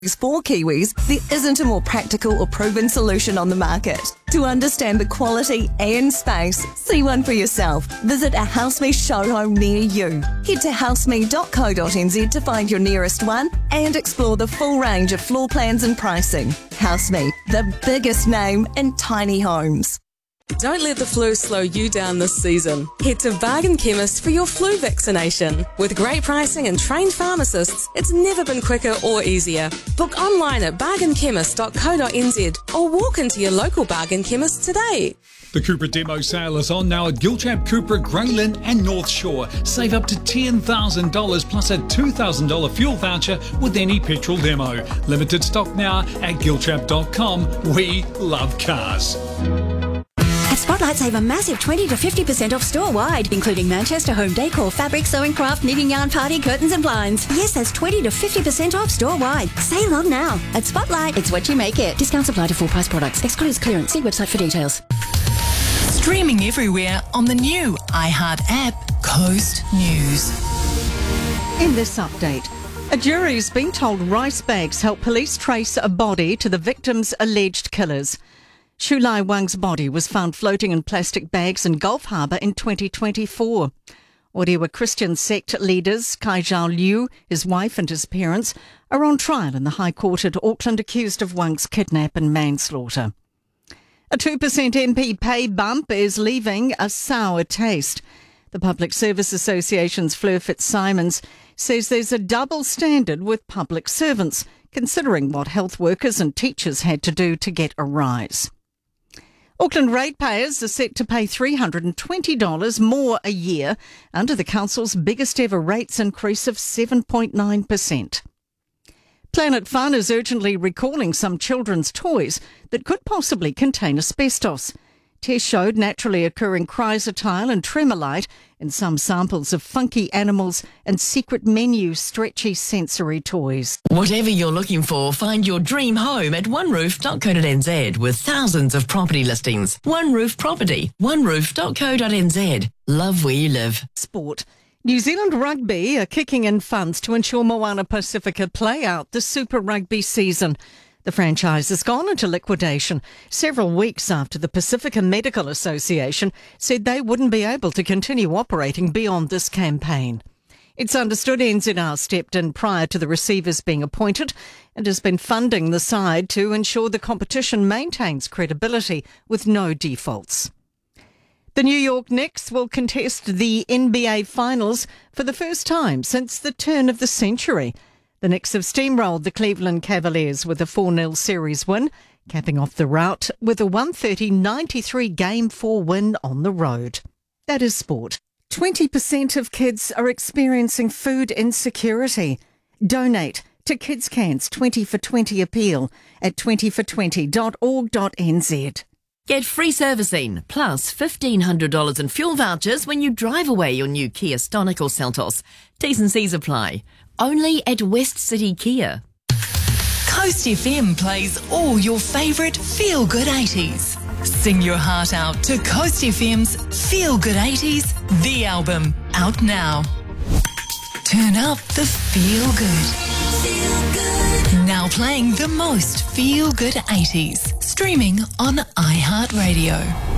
For Kiwis, there isn't a more practical or proven solution on the market. To understand the quality and space, see one for yourself. Visit a Houseme showhome near you. Head to houseme.co.nz to find your nearest one and explore the full range of floor plans and pricing. Houseme, the biggest name in tiny homes. Don't let the flu slow you down this season. Head to Bargain Chemist for your flu vaccination. With great pricing and trained pharmacists, it's never been quicker or easier. Book online at bargainchemist.co.nz or walk into your local Bargain Chemist today. The Cupra demo sale is on now at Giltrap, Cupra, Greyland and North Shore. Save up to $10,000 plus a $2,000 fuel voucher with any petrol demo. Limited stock now at giltrap.com. We love cars. At Spotlight, save a massive 20 to 50% off store-wide, including Manchester home decor, fabric, sewing craft, knitting yarn, party, curtains and blinds. Yes, that's 20 to 50% off store-wide. Sale on now. At Spotlight, it's what you make it. Discounts apply to full-price products. Excludes clearance. See website for details. Streaming everywhere on the new iHeart app, Coast News. In this update, a jury's been told rice bags help police trace a body to the victim's alleged killers. Shu Lai Wang's body was found floating in plastic bags in Gulf Harbour in 2024. Orewa Christian sect leaders Kai Zhao Liu, his wife and his parents, are on trial in the High Court at Auckland accused of Wang's kidnap and manslaughter. A 2% MP pay bump is leaving a sour taste. The Public Service Association's Fleur Fitzsimons says there's a double standard with public servants, considering what health workers and teachers had to do to get a rise. Auckland ratepayers are set to pay $320 more a year under the council's biggest ever rates increase of 7.9%. Planet Fun is urgently recalling some children's toys that could possibly contain asbestos. Tests showed naturally occurring chrysotile and tremolite in some samples of funky animals and secret menu stretchy sensory toys. Whatever you're looking for, find your dream home at oneroof.co.nz with thousands of property listings. One Roof Property, oneroof.co.nz. Love where you live. Sport. New Zealand Rugby are kicking in funds to ensure Moana Pacifica play out the Super Rugby season. The franchise has gone into liquidation several weeks after the Pacifica Medical Association said they wouldn't be able to continue operating beyond this campaign. It's understood NZR stepped in prior to the receivers being appointed and has been funding the side to ensure the competition maintains credibility with no defaults. The New York Knicks will contest the NBA Finals for the first time since the turn of the century. The Knicks have steamrolled the Cleveland Cavaliers with a 4-0 series win, capping off the rout with a 130-93 Game 4 win on the road. That is sport. 20% of kids are experiencing food insecurity. Donate to Kids Cans 20 for 20 appeal at 20for20.org.nz. Get free servicing plus $1,500 in fuel vouchers when you drive away your new Kia Stonic or Seltos. T's and C's apply. Only at West City Kia. Coast FM plays all your favourite feel-good 80s. Sing your heart out to Coast FM's Feel Good 80s, the album, out now. Turn up the feel good. Feel good. Now playing the most feel good 80s. Streaming on iHeartRadio.